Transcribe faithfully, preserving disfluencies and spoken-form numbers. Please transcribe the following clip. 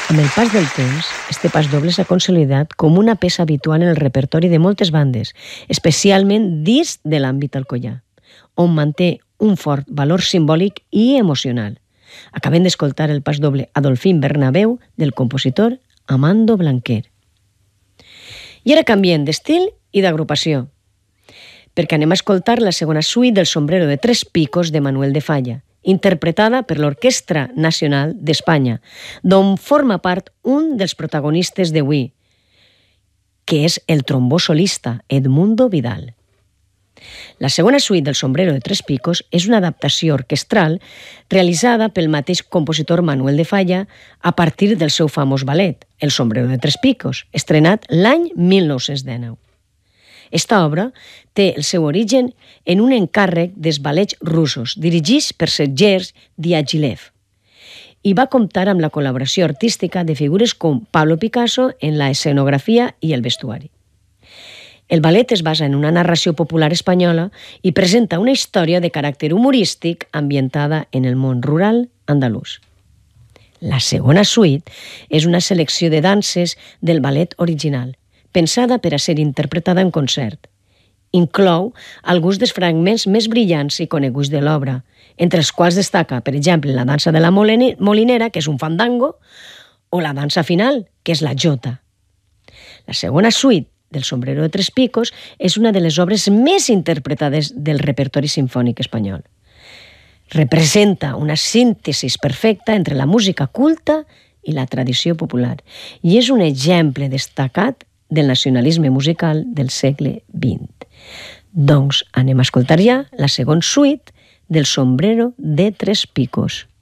Amb el pas del temps, este pas doble s'ha consolidat com una peça habitual en el repertori de moltes bandes, especialment dins de l'àmbit alcoià, on manté un fort valor simbòlic i emocional. Acabem d'escoltar el pas doble Adolfín Bernabéu del compositor Amando Blanquer. I ara canviem d'estil i d'agrupació, perquè anem a escoltar la segona suite del Sombrero de Tres Picos de Manuel de Falla, interpretada per l'Orquestra Nacional d'Espanya, d'on forma part un dels protagonistes d'avui, que és el trombó solista Edmundo Vidal. La segona suite del Sombrero de Tres Picos és una adaptació orquestral realitzada pel mateix compositor Manuel de Falla a partir del seu famós ballet, El Sombrero de Tres Picos, estrenat l'any mil nou-cents dinou. Esta obra té el seu origen en un encàrrec dels ballets russos dirigits per Sergei Diaghilev i va comptar amb la col·laboració artística de figures com Pablo Picasso en la escenografia i el vestuari. El ballet es basa en una narració popular espanyola i presenta una història de caràcter humorístic ambientada en el món rural andalús. La segona suite és una selecció de danses del ballet original, pensada per a ser interpretada en concert. Inclou alguns dels fragments més brillants i coneguts de l'obra, entre els quals destaca, per exemple, la dansa de la molinera, que és un fandango, o la dansa final, que és la jota. La segona suite del Sombrero de Tres Picos és una de les obres més interpretades del repertori simfònic espanyol. Representa una síntesi perfecta entre la música culta i la tradició popular i és un exemple destacat del nacionalisme musical del segle vint. Doncs anem a escoltar ja la segona suite del Sombrero de Tres Picos.